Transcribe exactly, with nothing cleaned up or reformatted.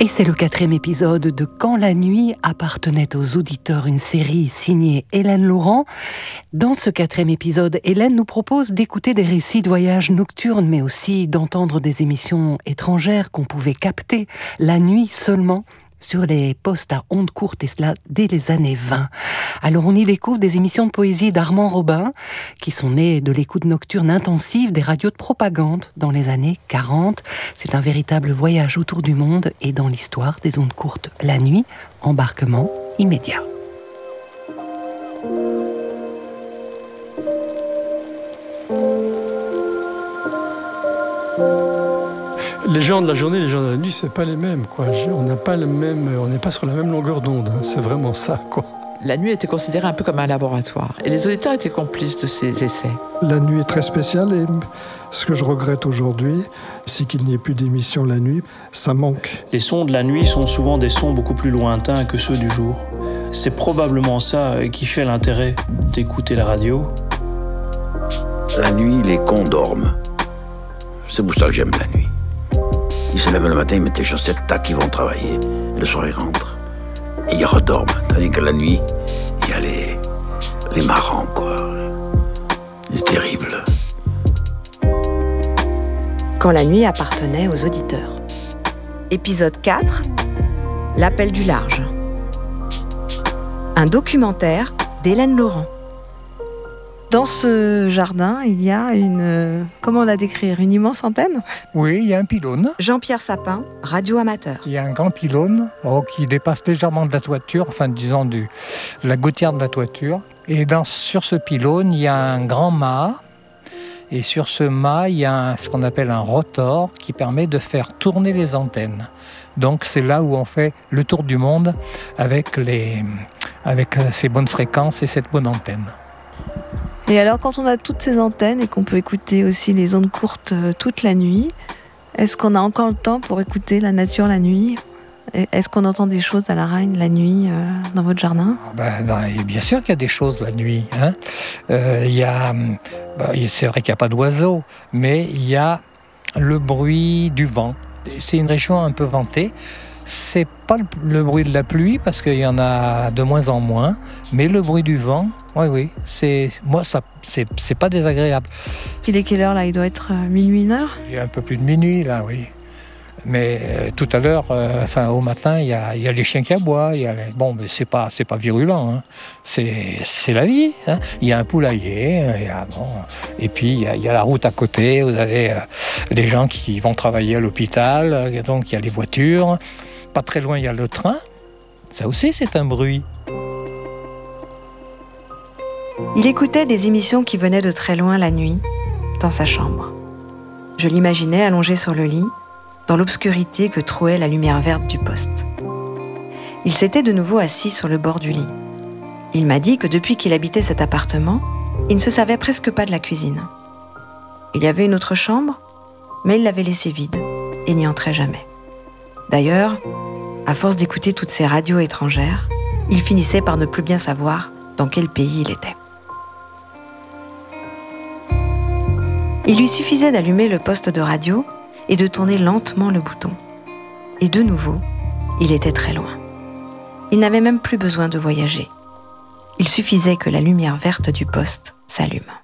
Et c'est le quatrième épisode de Quand la nuit appartenait aux auditeurs, une série signée Hélène Laurent. Dans ce quatrième épisode, Hélène nous propose d'écouter des récits de voyages nocturnes, mais aussi d'entendre des émissions étrangères qu'on pouvait capter la nuit seulement sur les postes à ondes courtes, et cela dès les années vingt. Alors on y découvre des émissions de poésie d'Armand Robin, qui sont nées de l'écoute nocturne intensive des radios de propagande dans les années quarante. C'est un véritable voyage autour du monde et dans l'histoire des ondes courtes la nuit, embarquement immédiat. Les gens de la journée et les gens de la nuit, c'est pas les mêmes, quoi. On n'a pas le même, on n'est pas sur la même longueur d'onde. Hein. C'est vraiment ça, quoi. La nuit était considérée un peu comme un laboratoire. Et les auditeurs étaient complices de ces essais. La nuit est très spéciale et ce que je regrette aujourd'hui, c'est qu'il n'y ait plus d'émissions la nuit. Ça manque. Les sons de la nuit sont souvent des sons beaucoup plus lointains que ceux du jour. C'est probablement ça qui fait l'intérêt d'écouter la radio. La nuit, les cons dorment. C'est pour ça que j'aime la nuit. Ils se lèvent le matin, ils mettent les chaussettes, tac, ils vont travailler. Et le soir, ils rentrent. Et ils redorment. Tandis que la nuit, il y a les, les marrants, quoi. C'est terrible. Quand la nuit appartenait aux auditeurs. Épisode quatre, l'appel du large. Un documentaire d'Hélène Laurent. Dans ce jardin, il y a une... Comment la décrire ? Une immense antenne ? Oui, il y a un pylône. Jean-Pierre Sapin, radio-amateur. Il y a un grand pylône oh, qui dépasse légèrement de la toiture, enfin disons du, de la gouttière de la toiture. Et dans, sur ce pylône, il y a un grand mât. Et sur ce mât, il y a un, ce qu'on appelle un rotor qui permet de faire tourner les antennes. Donc c'est là où on fait le tour du monde avec, les, avec ces bonnes fréquences et cette bonne antenne. Et alors, quand on a toutes ces antennes et qu'on peut écouter aussi les ondes courtes euh, toute la nuit, est-ce qu'on a encore le temps pour écouter la nature la nuit ? Est-ce qu'on entend des choses à la Reine la nuit euh, dans votre jardin ? ben, dans, Bien sûr qu'il y a des choses la nuit. Hein. Euh, il y a, ben, c'est vrai qu'il n'y a pas d'oiseaux, mais il y a le bruit du vent. C'est une région un peu ventée. C'est pas le, le bruit de la pluie parce qu'il y en a de moins en moins, mais le bruit du vent, oui, oui, c'est moi ça, c'est, c'est pas désagréable. Il est quelle heure là ? Il doit être euh, minuit, une heure ? Il y a un peu plus de minuit là, oui. Mais euh, tout à l'heure, euh, enfin au matin, il y a, il y a les chiens qui aboient. Il y a les... Bon, mais c'est pas, c'est pas virulent. Hein. C'est, c'est la vie. Hein. Il y a un poulailler. Il y a, bon, et puis il y, a, il y a la route à côté. Vous avez euh, des gens qui vont travailler à l'hôpital. Donc il y a les voitures. Pas très loin, il y a le train. Ça aussi, c'est un bruit. Il écoutait des émissions qui venaient de très loin la nuit, dans sa chambre. Je l'imaginais allongé sur le lit, dans l'obscurité que trouait la lumière verte du poste. Il s'était de nouveau assis sur le bord du lit. Il m'a dit que depuis qu'il habitait cet appartement, il ne se servait presque pas de la cuisine. Il y avait une autre chambre, mais il l'avait laissée vide et n'y entrait jamais. D'ailleurs, à force d'écouter toutes ces radios étrangères, il finissait par ne plus bien savoir dans quel pays il était. Il lui suffisait d'allumer le poste de radio et de tourner lentement le bouton. Et de nouveau, il était très loin. Il n'avait même plus besoin de voyager. Il suffisait que la lumière verte du poste s'allume.